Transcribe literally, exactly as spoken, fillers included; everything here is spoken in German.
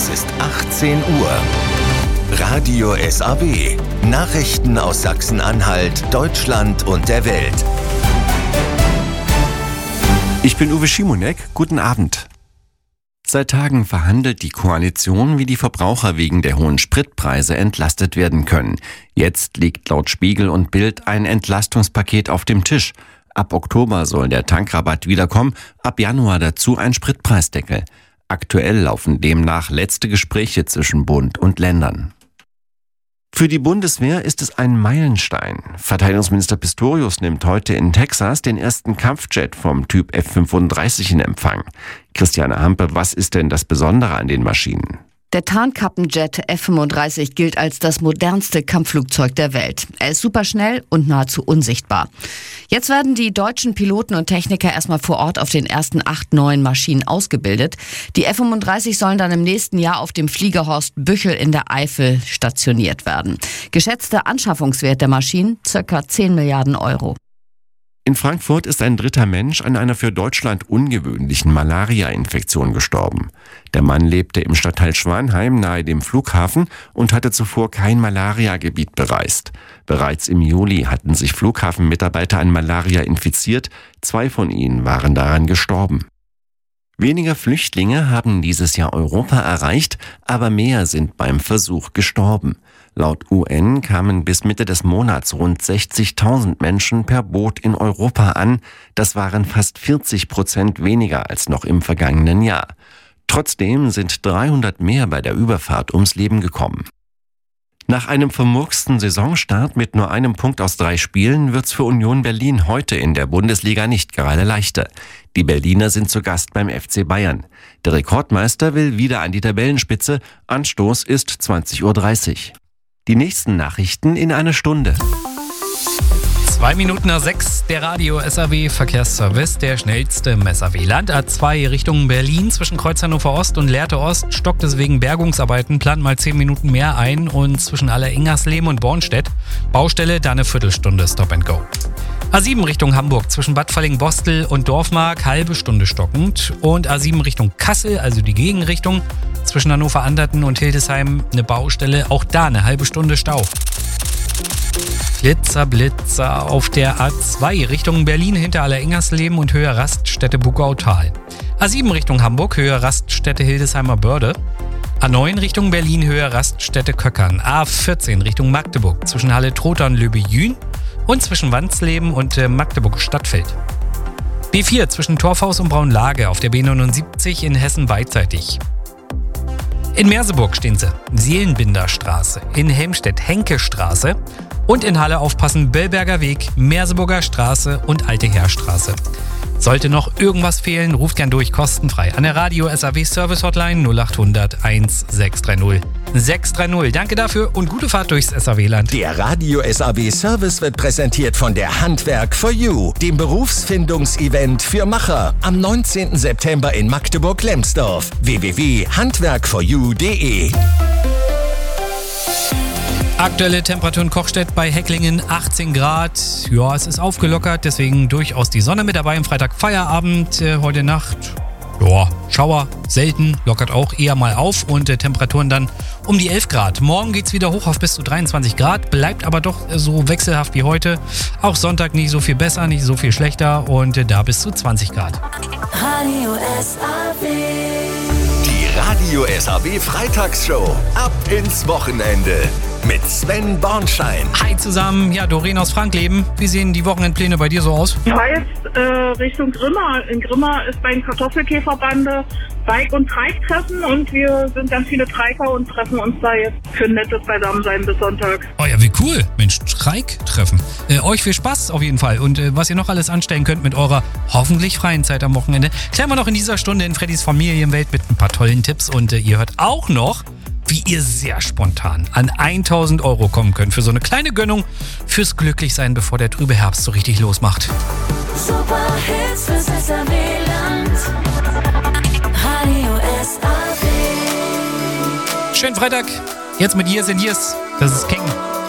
Es ist achtzehn Uhr. Radio S A W. Nachrichten aus Sachsen-Anhalt, Deutschland und der Welt. Ich bin Uwe Schimonek. Guten Abend. Seit Tagen verhandelt die Koalition, wie die Verbraucher wegen der hohen Spritpreise entlastet werden können. Jetzt liegt laut Spiegel und Bild ein Entlastungspaket auf dem Tisch. Ab Oktober soll der Tankrabatt wiederkommen, ab Januar dazu ein Spritpreisdeckel. Aktuell laufen demnach letzte Gespräche zwischen Bund und Ländern. Für die Bundeswehr ist es ein Meilenstein. Verteidigungsminister Pistorius nimmt heute in Texas den ersten Kampfjet vom Typ F fünfunddreißig in Empfang. Christiane Hampe, was ist denn das Besondere an den Maschinen? Der Tarnkappenjet F fünfunddreißig gilt als das modernste Kampfflugzeug der Welt. Er ist superschnell und nahezu unsichtbar. Jetzt werden die deutschen Piloten und Techniker erstmal vor Ort auf den ersten acht neuen Maschinen ausgebildet. Die F fünfunddreißig sollen dann im nächsten Jahr auf dem Fliegerhorst Büchel in der Eifel stationiert werden. Geschätzter Anschaffungswert der Maschinen ca. zehn Milliarden Euro. In Frankfurt ist ein dritter Mensch an einer für Deutschland ungewöhnlichen Malaria-Infektion gestorben. Der Mann lebte im Stadtteil Schwanheim nahe dem Flughafen und hatte zuvor kein Malaria-Gebiet bereist. Bereits im Juli hatten sich Flughafenmitarbeiter an Malaria infiziert, zwei von ihnen waren daran gestorben. Weniger Flüchtlinge haben dieses Jahr Europa erreicht, aber mehr sind beim Versuch gestorben. Laut U N kamen bis Mitte des Monats rund sechzigtausend Menschen per Boot in Europa an. Das waren fast vierzig Prozent weniger als noch im vergangenen Jahr. Trotzdem sind dreihundert mehr bei der Überfahrt ums Leben gekommen. Nach einem vermurksten Saisonstart mit nur einem Punkt aus drei Spielen wird's für Union Berlin heute in der Bundesliga nicht gerade leichter. Die Berliner sind zu Gast beim F C Bayern. Der Rekordmeister will wieder an die Tabellenspitze. Anstoß ist zwanzig Uhr dreißig. Die nächsten Nachrichten in einer Stunde. Zwei Minuten nach sechs, der Radio S A W Verkehrsservice, der schnellste im S A W. Land A zwei Richtung Berlin zwischen Kreuz Hannover Ost und Lehrte Ost stockt es wegen Bergungsarbeiten, plant mal zehn Minuten mehr ein und zwischen Alleringersleben und Bornstedt Baustelle, dann eine Viertelstunde Stop and Go. A sieben Richtung Hamburg zwischen Bad Falling-Bostel und Dorfmark halbe Stunde stockend und A sieben Richtung Kassel, also die Gegenrichtung, zwischen Hannover-Anderten und Hildesheim eine Baustelle, auch da eine halbe Stunde Stau. Blitzer, Blitzer auf der A zwei Richtung Berlin hinter Alleringersleben und Höhe Raststätte Bugautal. A sieben Richtung Hamburg, Höhe Raststätte Hildesheimer Börde. A neun Richtung Berlin, Höhe Raststätte Köckern. A vierzehn Richtung Magdeburg zwischen Halle Trotha und Löbejün und zwischen Wandsleben und äh, Magdeburg Stadtfeld. B vier zwischen Torfhaus und Braunlage auf der B neunundsiebzig in Hessen beidseitig. In Merseburg stehen sie, Seelenbinderstraße, in Helmstedt Henkestraße und in Halle aufpassen Bellberger Weg, Merseburger Straße und Alte Heerstraße. Sollte noch irgendwas fehlen, ruft gern durch, kostenfrei an der Radio S A W Service Hotline null acht hundert eins sechs drei null sechs drei null. Danke dafür und gute Fahrt durchs S A W-Land. Der Radio S A W Service wird präsentiert von der Handwerk for You, dem Berufsfindungsevent für Macher, am neunzehnten September in Magdeburg-Lemsdorf. w w w punkt handwerk for you punkt d e Aktuelle Temperatur in Kochstedt bei Hecklingen achtzehn Grad. Ja, es ist aufgelockert, deswegen durchaus die Sonne mit dabei. Am Freitag Feierabend, äh, heute Nacht. Ja, Schauer, selten, lockert auch eher mal auf und äh, Temperaturen dann um die elf Grad. Morgen geht's wieder hoch auf bis zu dreiundzwanzig Grad, bleibt aber doch äh, so wechselhaft wie heute. Auch Sonntag nicht so viel besser, nicht so viel schlechter und äh, da bis zu zwanzig Grad. Radio S A W. Die Radio S A W Freitagsshow. Ab ins Wochenende. Mit Sven Bornschein. Hi zusammen, ja, Doreen aus Frankleben. Wie sehen die Wochenendpläne bei dir so aus? Ich fahre jetzt äh, Richtung Grimma. In Grimma ist beim Kartoffelkäferbande Bike- und Treik-Treffen und wir sind ganz viele Treiker und treffen uns da jetzt für ein nettes Beisammensein bis Sonntag. Oh ja, wie cool. Mensch, Treik-Treffen. Äh, euch viel Spaß auf jeden Fall und äh, was ihr noch alles anstellen könnt mit eurer hoffentlich freien Zeit am Wochenende, klären wir noch in dieser Stunde in Freddys Familienwelt mit ein paar tollen Tipps und äh, ihr hört auch noch, wie ihr sehr spontan an tausend Euro kommen könnt für so eine kleine Gönnung fürs Glücklichsein, bevor der trübe Herbst so richtig losmacht. Super Hits fürs S A W-Land. Radio S A W. Schönen Freitag. Jetzt mit Years and Years. Das ist King.